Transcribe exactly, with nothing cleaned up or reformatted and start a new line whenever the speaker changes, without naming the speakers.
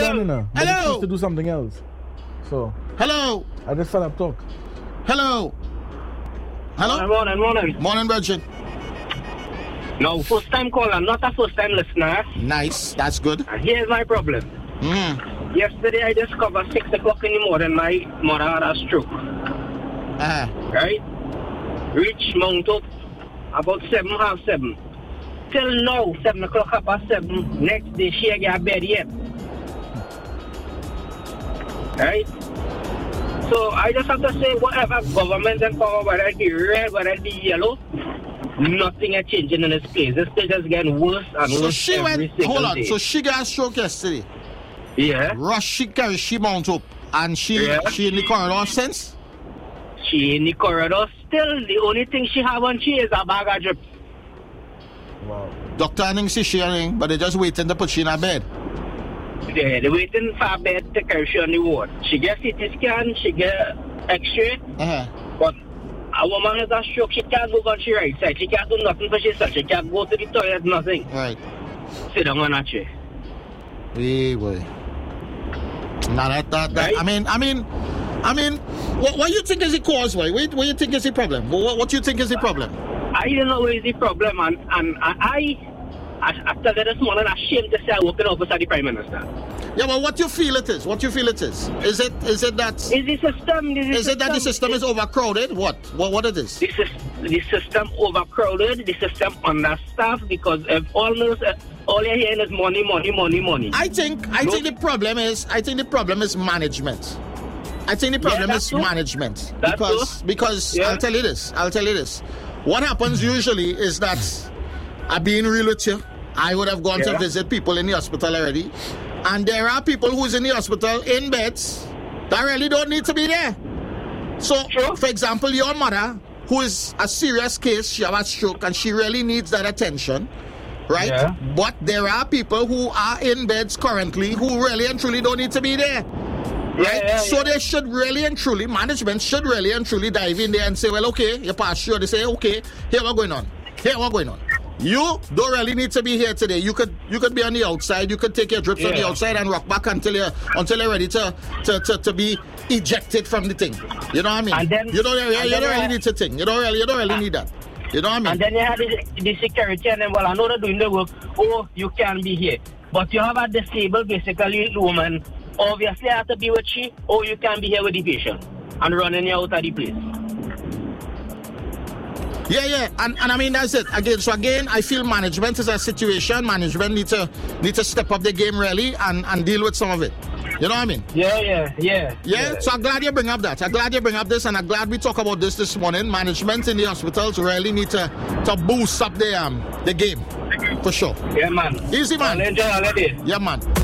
done, you know. But
Hello.
He to do something else. So.
Hello.
I just fell up talk.
Hello. Hello.
Morning, morning.
Morning, Virgin.
No, first time caller, not a first time listener.
Nice. That's good.
And here's my problem.
Mm.
Yesterday I discovered six o'clock in the morning my mother had a stroke.
Uh-huh.
Right? Reach Mount Up about seven, half seven. Till now, seven o'clock, half past seven. Next day she ain't get bed yet. Right? So I just have to say, whatever government and power, whether it be red, whether it be yellow, nothing is changing in this place. This place is getting worse and
So
worse
she
every
went,
single
hold on,
day.
so she got a stroke yesterday.
Yeah.
Rush, she carry, she mount up. And she,
Yeah.
she in the corridor since?
She in the corridor. Still, the only thing she have on she is a bag of drips.
Wow.
Doctor and see she and but they just waiting to put she in a bed.
Yeah, they're waiting for a bed to carry she on the ward. She get C T scan, she get X-ray,
Uh-huh.
but a woman has a stroke, she can't move on she right side. She can't do nothing for herself. She can't go to the toilet, nothing.
Right.
Sit down on a chair.
Hey, boy. Now that, that, that
Right?
I mean, I mean, I mean, what, what you think is the cause? Why? What, what you think is the problem? What, what you think is the problem?
I don't know where is the problem, and, and, and I, I, I tell you this morning, I'm ashamed to say I work in office of the Prime Minister.
Yeah, but what you feel it is? What you feel it is? Is it is it that
Is the system... Is, the
is it that the system is overcrowded? What? What what it is?
The, the system overcrowded, the system understaffed, because if almost uh, all you're hearing is money, money, money, money.
I think I
No.
think the problem is I think the problem is management. I think the problem
Yeah,
is
that's true.
management.
That's
because
true.
because
Yeah.
I'll tell you this. I'll tell you this. What happens usually is that I'm being real with you. I would have gone
Yeah.
to visit people in the hospital already. And there are people who's in the hospital in beds that really don't need to be there. So,
True.
for example, your mother, who is a serious case, she have a stroke and she really needs that attention, right?
Yeah.
But there are people who are in beds currently who really and truly don't need to be there.
Yeah,
Right?
yeah,
So
yeah.
they should really and truly, management should really and truly dive in there and say, well, okay, you pass sure. They say, okay, here what's going on. Here what's going on. You don't really need to be here today. You could you could be on the outside. You could take your drips on the
Yeah.
outside and rock back until you're until you're ready to to, to, to be ejected from the thing. You know what I mean?
And then-
you don't really,
and
you
then
don't
you
really
have-
need to think. You don't really you don't really need that. You know what I mean?
And then you have the, the security, and then, well, I know they're doing the work. Oh, you can be here. But you have a disabled, basically, woman. Obviously, I have to be with she, or you can be here with the patient and running you out of the place.
Yeah, yeah, and, and I mean that's it. Again, so again, I feel management is a situation. Management need to need to step up the game really and, and deal with some of it. You know what I mean?
Yeah, yeah, yeah.
Yeah. So I'm glad you bring up that. I'm glad you bring up this, and I'm glad we talk about this this morning. Management in the hospitals really need to to boost up the um the game for sure.
Yeah, man.
Easy man.
I'll enjoy all of this.
Yeah, man.